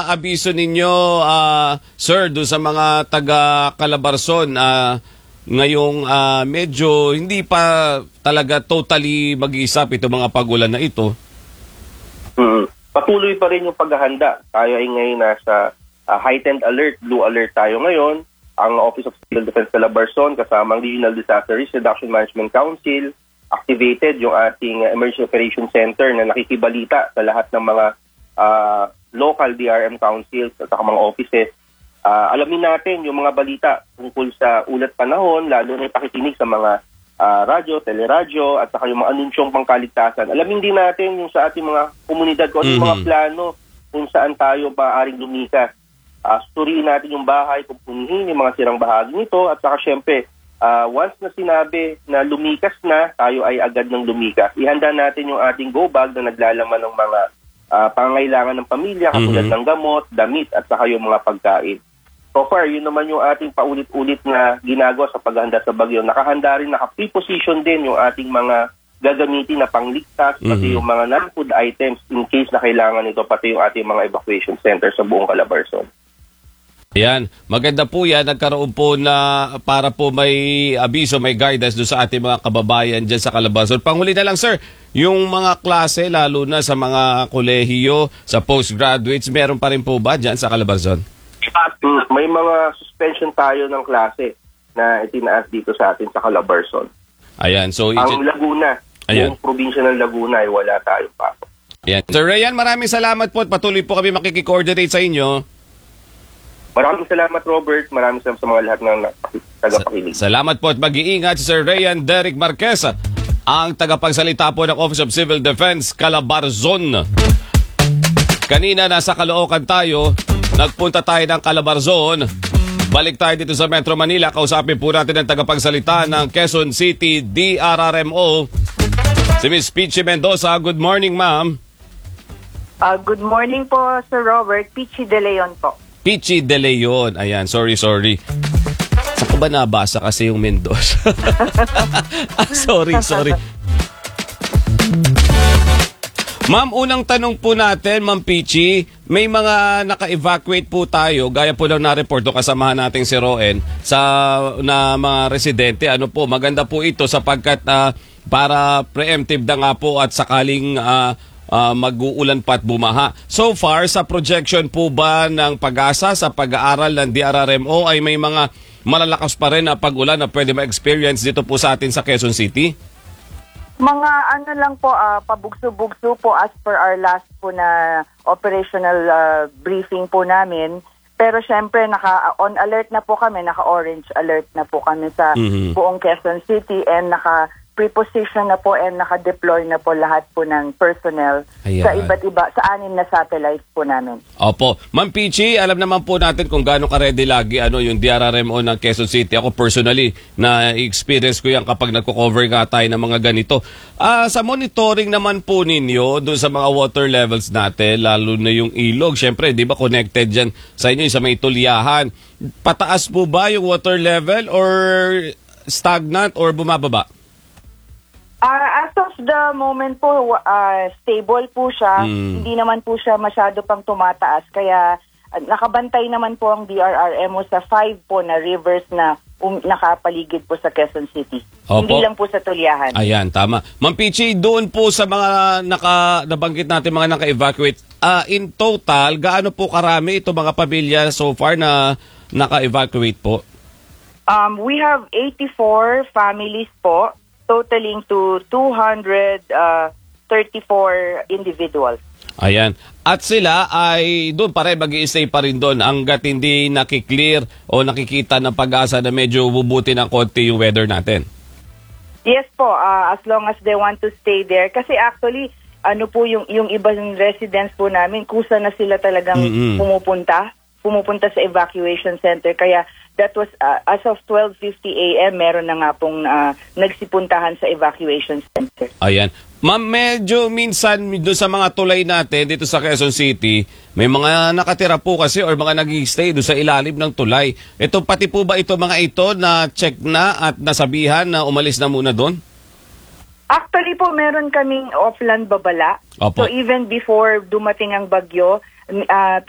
abiso ninyo, sir, doon sa mga taga Calabarzon, ngayong medyo hindi pa talaga totally mag-iisap itong mga pag-ulan na ito? Patuloy pa rin yung paghahanda. Tayo ay ngayon nasa heightened alert, blue alert tayo ngayon. Ang Office of Civil Defense Calabarzon kasama ang Regional Disaster Risk Reduction Management Council activated yung ating Emergency Operations Center na nakikibalita sa lahat ng mga local DRM councils at mga offices. Alamin natin yung mga balita tungkol sa ulat panahon, lalo na pakikinig sa mga radyo, teleradyo, at saka yung mga anunsyong pangkaligtasan. Alamin din natin yung sa ating mga komunidad kung ano yung mga plano kung saan tayo maaaring lumikas. Suriin natin yung bahay, kung punihin yung mga sirang bahagi nito, at saka syempre, once na sinabi na lumikas na, tayo ay agad ng lumikas. Ihanda natin yung ating go bag na naglalaman ng mga pangangailangan ng pamilya, katulad ng gamot, damit, at saka yung mga pagkain. So far, yun naman yung ating paulit-ulit na ginagawa sa paghahanda sa bagyo. Nakahanda rin, naka-preposition din yung ating mga gagamitin na pangligtas, pati yung mga non-food items in case na kailangan ito, pati yung ating mga evacuation center sa buong Calabarzon. Ayan, maganda po yan. Nagkaroon po na para po may abiso, may guidance doon sa ating mga kababayan dyan sa Calabarzon. Panghuli na lang, sir, yung mga klase, lalo na sa mga kolehiyo, sa postgraduates, meron pa rin po ba dyan sa Calabarzon? May mga suspension tayo ng klase na itinaas dito sa atin sa Calabarzon. Ayan, so ang Laguna, yung probinsya ng Laguna ay wala tayong pasok. Ayan. Sir Ryan, maraming salamat po at patuloy po kami makikikoordinate sa inyo. Maraming salamat, Robert. Maraming salamat sa mga lahat ng tagapakinig. Salamat po at mag-iingat si Sir Ryan Derek Marquez, ang tagapagsalita po ng Office of Civil Defense Calabarzon. Kanina nasa Caloocan tayo, nagpunta tayo ng Calabarzon. Balik tayo dito sa Metro Manila. Kausapin po natin ang tagapagsalita ng Quezon City DRRMO, si Ms. Peachy Mendoza. Good morning, ma'am. Good morning po, Sir Robert. Peachy De Leon po. Peachy De Leon. Ayan, sorry. Saan ko ba nabasa kasi yung Mendoza? Sorry. Ma'am, unang tanong po natin, Ma'am Peachy, may mga naka-evacuate po tayo, gaya po lang na-report o kasamahan nating si Roen, na mga residente. Ano po, maganda po ito sapagkat para preemptive na nga po at sakaling mag-uulan pa at bumaha. So far, sa projection po ba ng PAGASA sa pag-aaral ng DRRMO ay may mga malalakas pa rin na pag-ulan na pwede ma-experience dito po sa atin sa Quezon City? Mga ano lang po, pabugso-bugso po as per our last po na operational briefing po namin. Pero syempre, naka-on alert na po kami, naka-orange alert na po kami sa buong Quezon City and naka-preposition na po and naka-deploy na po lahat po ng personnel sa iba't iba, sa 6 na satellites po namin. Opo. Ma'am Peachy, alam naman po natin kung gaano ka-ready lagi yung DRRMO ng Quezon City. Ako personally, na-experience ko yan kapag nagko-cover nga tayo ng mga ganito. Sa monitoring naman po ninyo, doon sa mga water levels natin, lalo na yung ilog, syempre, di ba connected dyan sa inyo, sa may tulyahan. Pataas po ba yung water level or stagnant or bumababa? As of the moment po, stable po siya. Hindi naman po siya masyado pang tumataas. Kaya nakabantay naman po ang DRRMO sa 5 po na rivers na nakapaligid po sa Quezon City. Opo. Hindi lang po sa tulyahan. Ayan, tama. Ma'am Peachy, doon po sa mga nabanggit natin, mga naka-evacuate, in total, gaano po karami ito mga pamilya so far na naka-evacuate po? We have 84 families po, totaling to 234 individuals. Ayan. At sila ay doon pa rin, mag-i-stay pa rin doon hanggat hindi nakiklear o nakikita ng pag-asa na medyo bubuti ng konti yung weather natin. Yes po, as long as they want to stay there. Kasi actually, ano po yung ibang residents po namin, kusa na sila talagang pumupunta sa evacuation center. Kaya that was, as of 12:50 a.m., meron na nga pong nagsipuntahan sa evacuation center. Ayan. Ma'am, medyo minsan doon sa mga tulay natin dito sa Quezon City, may mga nakatira po kasi or mga nag-i-stay doon sa ilalim ng tulay. Ito, pati po ba ito mga ito na check na at nasabihan na umalis na muna doon? Actually po, meron kaming offland babala. Opo. So even before dumating ang bagyo,